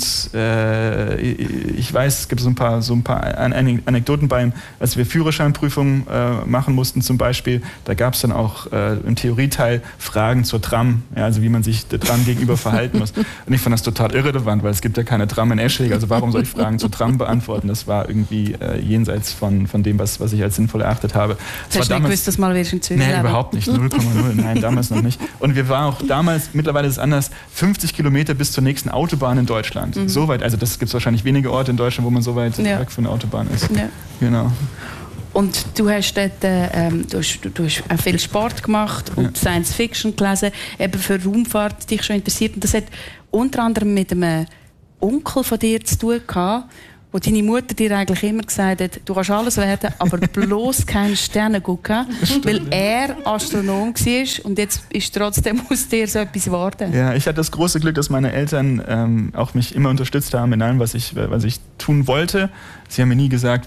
ich weiß, es gibt so ein paar Anekdoten bei ihm, als wir Führerscheinprüfungen machen mussten zum Beispiel, da gab es dann auch im Theorieteil Fragen zur Tram, ja, also wie man sich der Tram gegenüber verhalten muss. Und ich fand das total irrelevant, weil es gibt ja keine Tram in Eschwege, also warum soll ich Fragen zur Tram beantworten? Das war irgendwie jenseits von dem, was ich als sinnvoll erachtet habe. Hast du nicht gewusst, dass mal wirst in Zürich? Nee, überhaupt nicht, 0,0, nein, damals noch nicht. Und wir waren auch damals, mittlerweile ist es anders, 50 Kilometer bis zur nächsten Autobahn in Deutschland. So weit, also das gibt es wahrscheinlich wenige Orte in Deutschland, wo man so weit weg von der Autobahn ist. Ja. Genau. Und du hast dort du hast auch viel Sport gemacht und Science Fiction gelesen, eben für Raumfahrt dich schon interessiert. Und das hat unter anderem mit einem Onkel von dir zu tun gehabt, wo deine Mutter dir eigentlich immer gesagt hat, du kannst alles werden, aber bloß keine Sterne gucken, weil er Astronom war und jetzt ist trotzdem aus dir so etwas geworden. Ja, ich hatte das große Glück, dass meine Eltern auch mich immer unterstützt haben in allem, was ich tun wollte. Sie haben mir nie gesagt,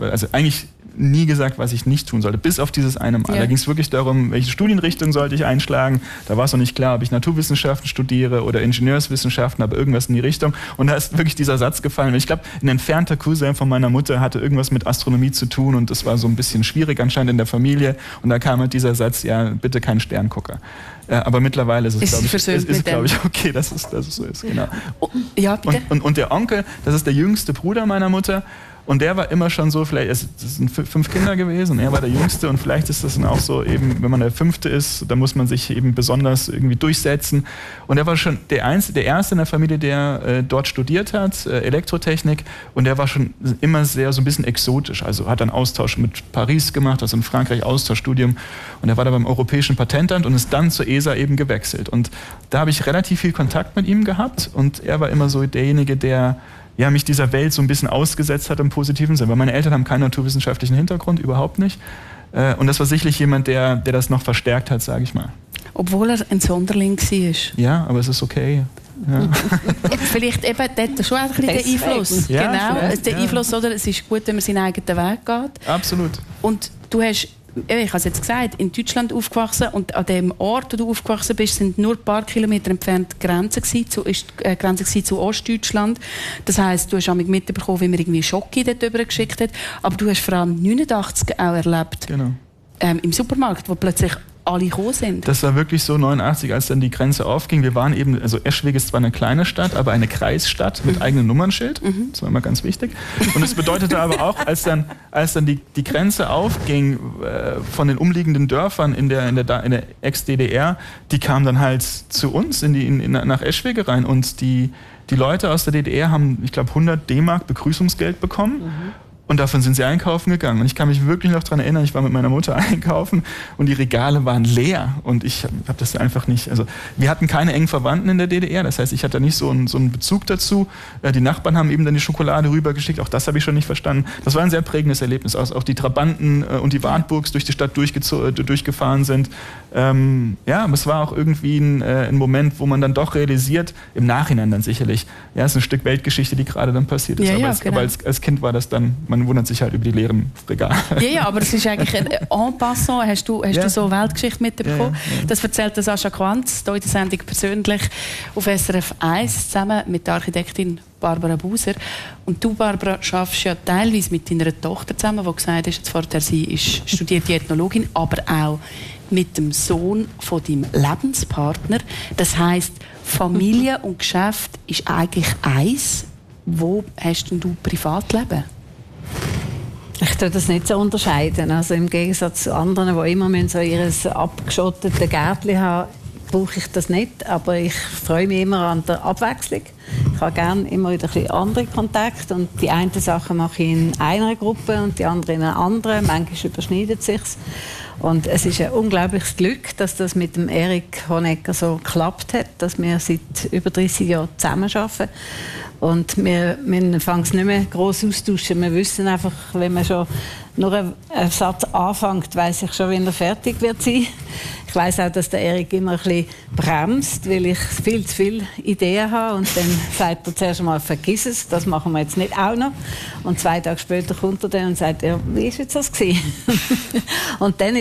was ich nicht tun sollte, bis auf dieses eine Mal. Ja. Da ging es wirklich darum, welche Studienrichtung sollte ich einschlagen. Da war es noch nicht klar, ob ich Naturwissenschaften studiere oder Ingenieurswissenschaften, aber irgendwas in die Richtung. Und da ist wirklich dieser Satz gefallen. Und ich glaube, ein entfernter Cousin von meiner Mutter hatte irgendwas mit Astronomie zu tun und das war so ein bisschen schwierig anscheinend in der Familie. Und da kam halt dieser Satz, ja, bitte kein Sterngucker. Aber mittlerweile ist es, glaube ich, okay, dass es so ist. Genau. Ja, bitte. Und der Onkel, das ist der jüngste Bruder meiner Mutter. Und der war immer schon so, das sind 5 Kinder gewesen und er war der Jüngste und vielleicht ist das dann auch so eben, wenn man der 5. ist, dann muss man sich eben besonders irgendwie durchsetzen. Und er war schon der Erste in der Familie, der dort studiert hat, Elektrotechnik, und der war schon immer sehr so ein bisschen exotisch, also hat einen Austausch mit Paris gemacht, also in Frankreich Austauschstudium, und er war da beim Europäischen Patentamt und ist dann zur ESA eben gewechselt. Und da habe ich relativ viel Kontakt mit ihm gehabt und er war immer so derjenige, der mich dieser Welt so ein bisschen ausgesetzt hat im positiven Sinne, weil meine Eltern haben keinen naturwissenschaftlichen Hintergrund, überhaupt nicht. Und das war sicherlich jemand, der das noch verstärkt hat, sage ich mal. Obwohl er ein Sonderling war. Ja, aber es ist okay. Ja. Vielleicht eben dort schon ein bisschen der Einfluss. Ja, genau, der Einfluss, oder? Es ist gut, wenn man seinen eigenen Weg geht. Absolut. Und du hast, ich habe es jetzt gesagt, in Deutschland aufgewachsen und an dem Ort, wo du aufgewachsen bist, sind nur ein paar Kilometer entfernt die Grenze zu Ostdeutschland. Das heisst, du hast auch mitbekommen, wie man irgendwie Schocke dort drüber geschickt hat. Aber du hast vor allem 1989 auch erlebt. Genau. Im Supermarkt, wo plötzlich alle gekommen sind. Das war wirklich so 89, als dann die Grenze aufging. Wir waren eben, also Eschwege ist zwar eine kleine Stadt, aber eine Kreisstadt mit eigenem Nummernschild. Das war immer ganz wichtig. Und das bedeutete aber auch, als dann die Grenze aufging von den umliegenden Dörfern in der Ex-DDR, die kamen dann halt zu uns nach Eschwege rein und die Leute aus der DDR haben, ich glaube, 100 D-Mark Begrüßungsgeld bekommen. Und davon sind sie einkaufen gegangen. Und ich kann mich wirklich noch daran erinnern, ich war mit meiner Mutter einkaufen und die Regale waren leer. Und ich habe das einfach nicht, also wir hatten keine engen Verwandten in der DDR. Das heißt, ich hatte nicht so einen Bezug dazu. Die Nachbarn haben eben dann die Schokolade rübergeschickt. Auch das habe ich schon nicht verstanden. Das war ein sehr prägendes Erlebnis. Auch die Trabanten und die Wartburgs durch die Stadt durchgefahren sind. Aber es war auch irgendwie ein Moment, wo man dann doch realisiert, im Nachhinein dann sicherlich, ja, es ist ein Stück Weltgeschichte, die gerade dann passiert ist. Aber als Kind war das dann, man wundert sich halt über die leeren Regale. Ja, aber es ist eigentlich en passant, hast du so Weltgeschichte mitbekommen. Ja. Das erzählt Sascha Quanz, hier in der Sendung persönlich auf SRF 1, zusammen mit der Architektin Barbara Buser. Und du, Barbara, arbeitest ja teilweise mit deiner Tochter zusammen, die gesagt hast, jetzt vorher, sie ist studierte Ethnologin, aber auch mit dem Sohn von deinem Lebenspartner. Das heisst, Familie und Geschäft ist eigentlich eins. Wo hast denn du Privatleben? Ich tue das nicht so unterscheiden. Also im Gegensatz zu anderen, die immer so ihr abgeschottetes Gärtchen haben, brauche ich das nicht. Aber ich freue mich immer an der Abwechslung. Ich habe gerne immer wieder ein bisschen andere Kontakte. Und die einen Sachen mache ich in einer Gruppe und die andere in einer anderen. Manchmal überschneidet es sich. Und es ist ein unglaubliches Glück, dass das mit dem Erik Honecker so geklappt hat, dass wir seit über 30 Jahren zusammenarbeiten. Und wir fangen es nicht mehr gross austauschen. Wir wissen einfach, wenn man schon nur einen Satz anfängt, weiss ich schon, wenn er fertig wird sein. Ich weiss auch, dass der Erik immer ein bisschen bremst, weil ich viel zu viele Ideen habe. Und dann sagt er zuerst einmal, vergiss es, das machen wir jetzt nicht auch noch. Und 2 Tage später kommt er dann und sagt, ja, wie war jetzt das gewesen? Und dann ist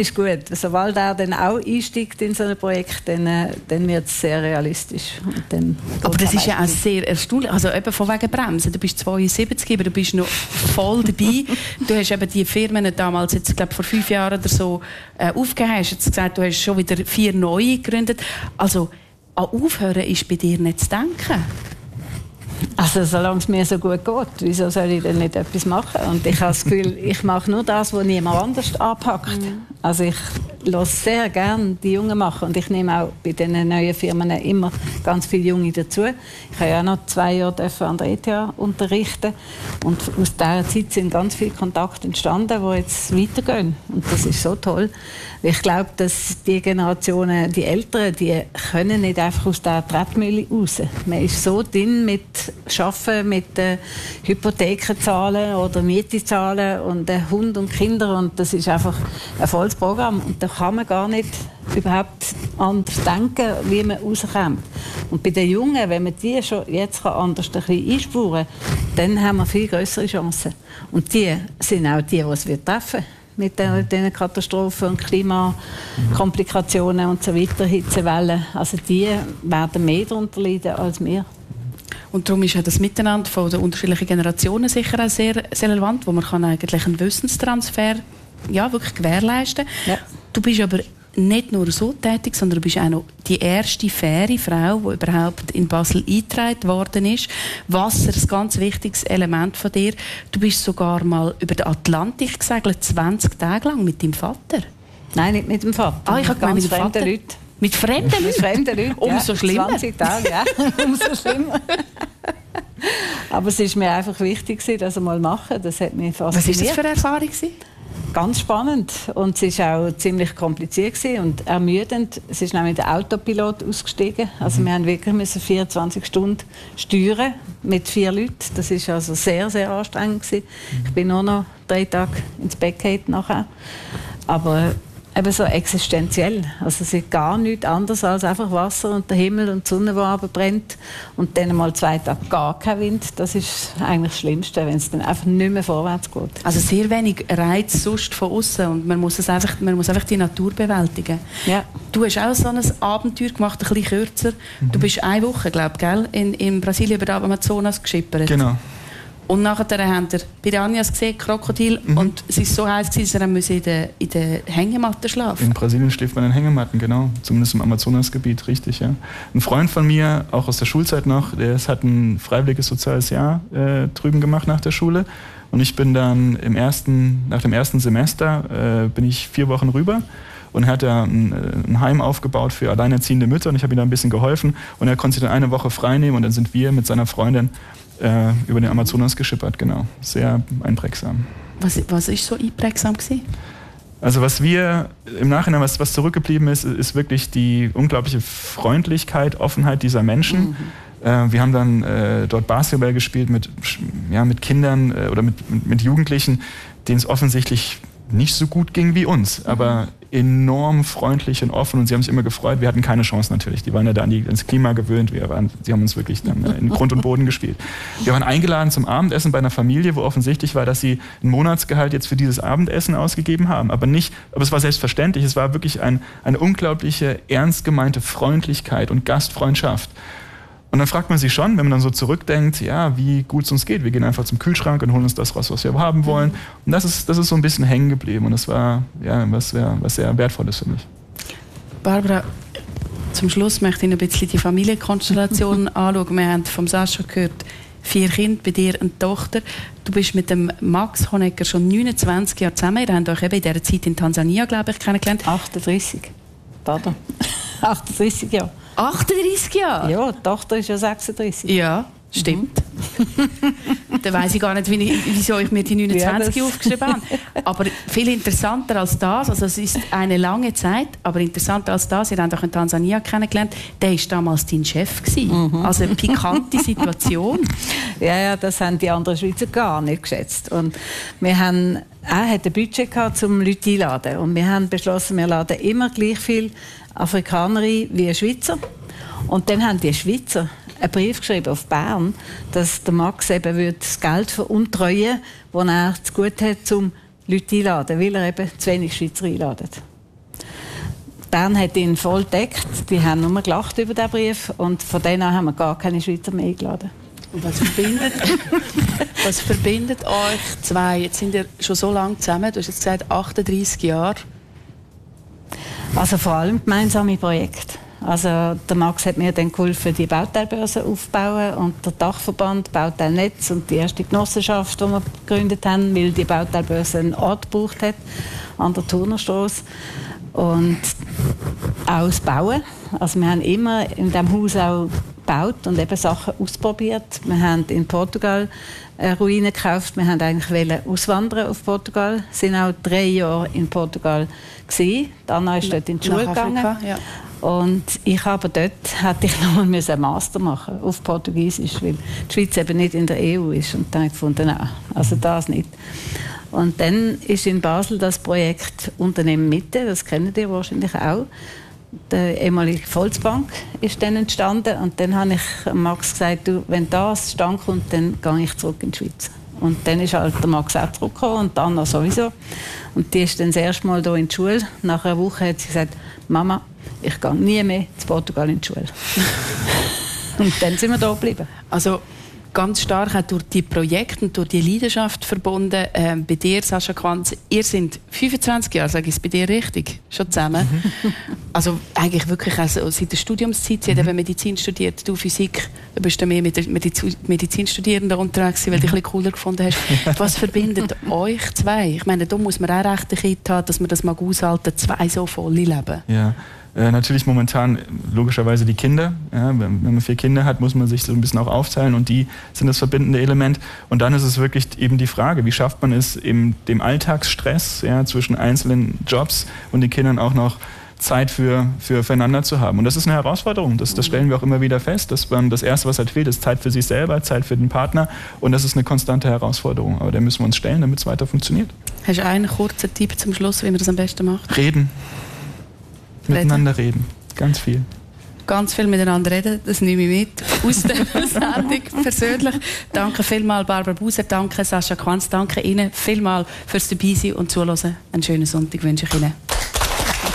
ist gut. Sobald er dann auch einsteigt in so ein Projekt, dann wird es sehr realistisch. Und dann aber das ist ja auch sehr erstaunlich. Also eben von wegen Bremsen. Du bist 72, aber du bist noch voll dabei. Du hast eben die Firmen damals, jetzt, glaube vor 5 Jahren oder so, aufgegeben. Hast jetzt gesagt, du hast schon wieder 4 neue gegründet. Also an Aufhören ist bei dir nicht zu denken. Also solange es mir so gut geht, wieso soll ich denn nicht etwas machen? Und ich habe das Gefühl, ich mache nur das, was niemand anders anpackt. Also ich lasse sehr gerne die Jungen machen und ich nehme auch bei diesen neuen Firmen immer ganz viele Junge dazu. Ich habe ja auch noch 2 Jahre an der ETH unterrichten und aus dieser Zeit sind ganz viele Kontakte entstanden, die jetzt weitergehen. Und das ist so toll. Ich glaube, dass die Generationen, die Älteren, die können nicht einfach aus der Tretmühle raus. Man ist so drin mit Arbeiten, mit Hypotheken zahlen oder Miete zahlen und Hund und Kinder und das ist einfach ein volles Programm und da kann man gar nicht überhaupt anders denken, wie man rauskommt. Und bei den Jungen, wenn man die schon jetzt anders ein bisschen einspuren kann, dann haben wir viel größere Chancen. Und die sind auch die es treffen wird. Mit diesen Katastrophen und Klimakomplikationen und so weiter, Hitzewellen. Also die werden mehr darunter leiden als wir. Und darum ist ja das Miteinander von den unterschiedlichen Generationen sicher auch sehr, sehr relevant, wo man kann eigentlich einen Wissenstransfer wirklich gewährleisten kann. Ja. Du bist aber nicht nur so tätig, sondern du bist auch noch die erste faire Frau, die überhaupt in Basel eingetragen worden ist. Wasser, ein ganz wichtiges Element von dir. Du bist sogar mal über den Atlantik gesegelt, 20 Tage lang mit deinem Vater. Nein, nicht mit dem Vater. Ich habe ganz mit fremden Leuten. Mit fremden Leuten? Mit fremden Leuten, umso schlimmer. 20 Tage, ja. Umso schlimmer. Aber es ist mir einfach wichtig, das einmal machen. Das hat mich fasziniert. Was war das für eine Erfahrung? Ganz spannend und es war auch ziemlich kompliziert und ermüdend. Es ist nämlich der Autopilot ausgestiegen. Also wir haben wirklich 24 Stunden steuern mit 4 Leuten. Das war also sehr, sehr anstrengend gewesen. Ich bin nur noch 3 Tage ins Bett gefallen nachher. Aber eben so existenziell. Also es ist gar nichts anderes als einfach Wasser und der Himmel und die Sonne, die runterbrennt. Und dann mal 2 Tage gar kein Wind. Das ist eigentlich das Schlimmste, wenn es dann einfach nicht mehr vorwärts geht. Also sehr wenig Reiz sonst von außen und man muss einfach die Natur bewältigen. Ja. Du hast auch so ein Abenteuer gemacht, ein bisschen kürzer. Du bist 1 Woche, glaube ich, in Brasilien über den Amazonas geschippert. Genau. Und nachher haben wir Piranhas gesehen, Krokodil, und es war so heiß, dass wir in den Hängematten schlafen. In Brasilien schläft man in Hängematten, genau. Zumindest im Amazonasgebiet, richtig, ja. Ein Freund von mir, auch aus der Schulzeit noch, der hat ein freiwilliges soziales Jahr drüben gemacht nach der Schule. Und ich bin dann nach dem ersten Semester, bin ich 4 Wochen rüber. Und er hat da ein Heim aufgebaut für alleinerziehende Mütter und ich habe ihm da ein bisschen geholfen. Und er konnte sich dann 1 Woche frei nehmen und dann sind wir mit seiner Freundin über den Amazonas geschippert, genau. Sehr einprägsam. Was ist so einprägsam gewesen? Also was wir im Nachhinein, was zurückgeblieben ist, ist wirklich die unglaubliche Freundlichkeit, Offenheit dieser Menschen. Wir haben dann dort Basketball gespielt mit Kindern oder mit Jugendlichen, denen es offensichtlich nicht so gut ging wie uns, aber enorm freundlich und offen und sie haben sich immer gefreut. Wir hatten keine Chance natürlich. Die waren ja da ans Klima gewöhnt. Sie haben uns wirklich dann in Grund und Boden gespielt. Wir waren eingeladen zum Abendessen bei einer Familie, wo offensichtlich war, dass sie ein Monatsgehalt jetzt für dieses Abendessen ausgegeben haben. Aber es war selbstverständlich. Es war wirklich eine unglaubliche, ernst gemeinte Freundlichkeit und Gastfreundschaft. Und dann fragt man sich schon, wenn man dann so zurückdenkt, ja, wie gut es uns geht. Wir gehen einfach zum Kühlschrank und holen uns das raus, was wir haben wollen. Und das ist so ein bisschen hängen geblieben. Und das war was sehr Wertvolles für mich. Barbara, zum Schluss möchte ich ein bisschen die Familienkonstellation anschauen. Wir haben vom Sascha gehört, 4 Kinder, bei dir eine Tochter. Du bist mit dem Max Honegger schon 29 Jahre zusammen. Ihr habt euch eben in dieser Zeit in Tansania, glaube ich, kennengelernt. 38. Pardon. 38 Jahre. 38 Jahre? Ja, die Tochter ist ja 36. Ja, stimmt. Dann weiss ich gar nicht, wieso ich mir die 29 aufgeschrieben habe. Aber viel interessanter als das, also es ist eine lange Zeit, aber interessanter als das, ihr habt auch in Tansania kennengelernt, der war damals dein Chef gewesen. Also eine pikante Situation. Ja, das haben die anderen Schweizer gar nicht geschätzt. Und er hatte ein Budget gehabt, um Leute einzuladen. Und wir haben beschlossen, wir laden immer gleich viel Afrikaner ein wie Schweizer. Und dann haben die Schweizer einen Brief geschrieben auf Bern, dass der Max eben das Geld veruntreuen würde, das er zu gut hat, um Leute einzuladen, weil er eben zu wenig Schweizer einladet. Bern hat ihn voll gedeckt. Die haben nur gelacht über diesen Brief und von denen an haben wir gar keine Schweizer mehr eingeladen. Und was verbindet euch zwei? Jetzt sind ihr schon so lange zusammen. Du hast jetzt gesagt, 38 Jahre. Also vor allem gemeinsame Projekte. Also der Max hat mir dann geholfen, die Bauteilbörse aufzubauen und der Dachverband Bauteilnetz und die erste Genossenschaft, die wir gegründet haben, weil die Bauteilbörse einen Ort gebraucht hat an der Turnerstrasse. Und auch das Bauen. Also wir haben immer in diesem Haus auch gebaut und eben Sachen ausprobiert. Wir haben in Portugal Ruinen gekauft. Wir haben eigentlich auswandern auf Portugal. Wir sind auch 3 Jahre in Portugal gewesen. Anna ist dort in die Schule gegangen. Ja. Und ich aber dort hätte ich noch mal einen Master machen auf Portugiesisch, weil die Schweiz eben nicht in der EU ist. Und dann habe ich gefunden, nein, also das nicht. Und dann ist in Basel das Projekt Unternehmen Mitte, das kennt ihr wahrscheinlich auch. Die ehemalige Volksbank ist dann entstanden und dann habe ich Max gesagt, du, wenn das zustande kommt, dann gehe ich zurück in die Schweiz. Und dann ist halt der Max auch zurückgekommen und Anna sowieso. Und die ist dann das erste Mal hier in die Schule. Nach einer Woche hat sie gesagt, Mama, ich gehe nie mehr zu Portugal in die Schule. Und dann sind wir da geblieben. Also ganz stark auch durch die Projekte und durch die Leidenschaft verbunden. Bei dir, Sascha Quanz, ihr seid 25 Jahre, sage ich es bei dir richtig, schon zusammen. Also eigentlich wirklich also seit der Studiumszeit. Sie hat eben Medizin studiert, du Physik. Du bist dann mehr mit den Medizinstudierenden unterwegs, weil du dich ein bisschen cooler gefunden hast. Was verbindet euch zwei? Ich meine, da muss man auch recht ein Kind haben, dass man das mag aushalten, zwei so volle Leben. Ja. Natürlich momentan logischerweise die Kinder. Ja, wenn man 4 Kinder hat, muss man sich so ein bisschen auch aufteilen und die sind das verbindende Element. Und dann ist es wirklich eben die Frage, wie schafft man es, im dem Alltagsstress zwischen einzelnen Jobs und den Kindern auch noch Zeit füreinander zu haben. Und das ist eine Herausforderung. Das stellen wir auch immer wieder fest, dass man das Erste, was halt fehlt, ist Zeit für sich selber, Zeit für den Partner. Und das ist eine konstante Herausforderung. Aber da müssen wir uns stellen, damit es weiter funktioniert. Hast du einen kurzen Tipp zum Schluss, wie man das am besten macht? Reden. Miteinander reden. Ganz viel. Ganz viel miteinander reden, das nehme ich mit aus der Sendung persönlich. Danke vielmals Barbara Buser, danke Sascha Quanz, danke Ihnen vielmals fürs Dabeisein und Zuhören. Einen schönen Sonntag wünsche ich Ihnen.